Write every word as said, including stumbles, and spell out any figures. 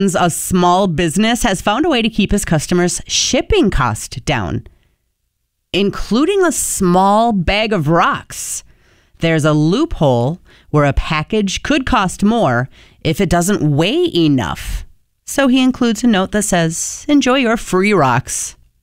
A small business has found a way to keep his customers' shipping cost down, including a small bag of rocks. There's a loophole where a package could cost more if it doesn't weigh enough. So he includes a note that says, enjoy your free rocks.